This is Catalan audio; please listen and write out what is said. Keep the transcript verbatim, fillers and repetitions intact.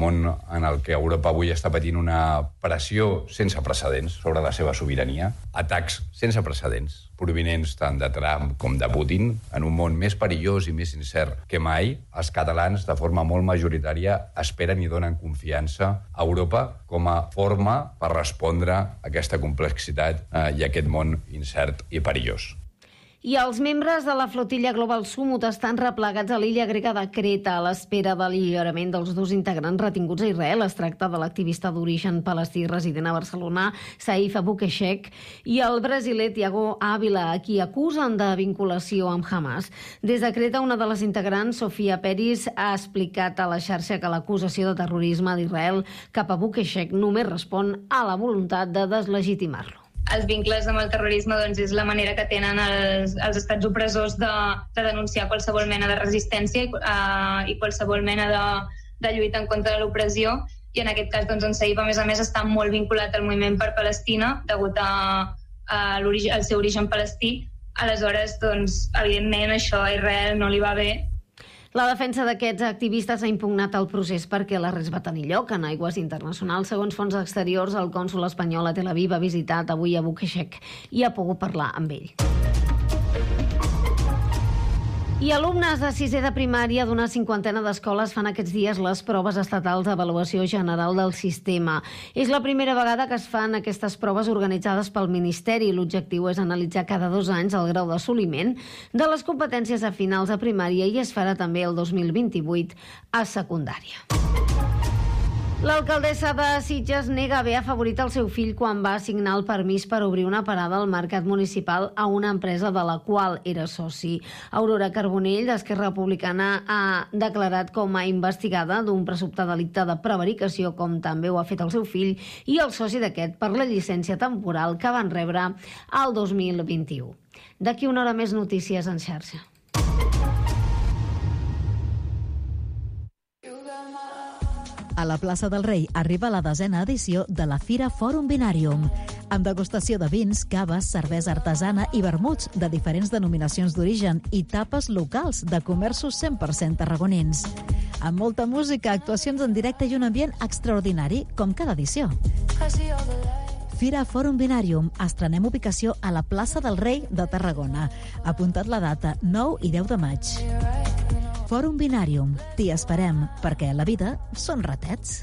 món en el que Europa avui està patint una pressió sense precedents sobre la seva sobirania, atacs sense precedents, provinents tant de Trump com de Putin, en un món més perillós i més incert que mai. Els catalans, de forma molt majoritària, esperen i donen confiança a Europa com a forma per respondre a aquesta complexitat eh, i a aquest món incert i perillós. I els membres de la flotilla Global Sumut estan replegats a l'illa grega de Creta a l'espera de l'alliberament dels dos integrants retinguts a Israel. Es tracta de l'activista d'origen palestí resident a Barcelona, Saif Abu Keshek, i el brasiler Thiago Ávila, a qui acusen de vinculació amb Hamas. Des de Creta, una de les integrants, Sofia Peris, ha explicat a la xarxa que l'acusació de terrorisme d'Israel cap a Abu Keshek només respon a la voluntat de deslegitimar-lo. Els vincles amb el terrorisme doncs, és la manera que tenen els, els estats opressors de, de denunciar qualsevol mena de resistència i, uh, i qualsevol mena de, de lluita en contra de l'opressió. I en aquest cas, doncs, en Saif, a més a més, està molt vinculat al moviment per Palestina, degut a, a al seu origen palestí. Aleshores, doncs, evidentment, això a Israel no li va bé. La defensa d'aquests activistes ha impugnat el procés perquè l'arrest va tenir lloc en aigües internacionals. Segons fonts exteriors, el cònsol espanyol a Tel Aviv ha visitat avui Abu Keshek i ha pogut parlar amb ell. I alumnes de sisè de primària d'una cinquantena d'escoles fan aquests dies les proves estatals d'avaluació general del sistema. És la primera vegada que es fan aquestes proves organitzades pel Ministeri. L'objectiu és analitzar cada dos anys el grau d'assoliment de les competències a finals de primària i es farà també el dos mil vint-i-vuit a secundària. L'alcaldessa de Sitges nega haver afavorit el seu fill quan va signar el permís per obrir una parada al mercat municipal a una empresa de la qual era soci. Aurora Carbonell, d'Esquerra Republicana, ha declarat com a investigada d'un presumpte delicte de prevaricació, com també ho ha fet el seu fill i el soci d'aquest per la llicència temporal que van rebre el dos mil vint-i-u. D'aquí una hora més notícies en xarxa. A la plaça del Rei arriba la desena edició de la Fira Fòrum Binàrium, amb degustació de vins, caves, cervesa artesana i vermuts de diferents denominacions d'origen i tapes locals de comerços cent per cent tarragonins. Amb molta música, actuacions en directe i un ambient extraordinari, com cada edició. Fira Fòrum Binàrium. Estrenem ubicació a la plaça del Rei de Tarragona. Apuntat la data, nou i deu de maig. Fòrum Binàrium. T'hi esperem, perquè la vida són ratets.